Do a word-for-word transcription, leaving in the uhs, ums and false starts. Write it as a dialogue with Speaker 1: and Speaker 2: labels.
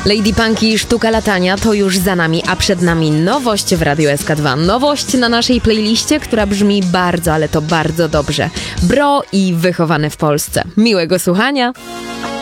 Speaker 1: Lady Punk i Sztuka Latania to już za nami, a przed nami nowość w Radiu S K dwa. Nowość na naszej playliście, która brzmi bardzo, ale to bardzo dobrze. Bro i Wychowane w Polsce. Miłego słuchania!